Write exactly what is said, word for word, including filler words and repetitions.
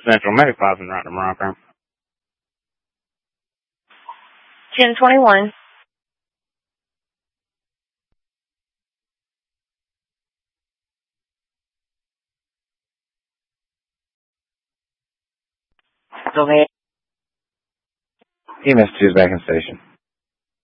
Central Medic Plaza, right to Morocco. ten twenty-one. Go ahead. E M S two is back in station.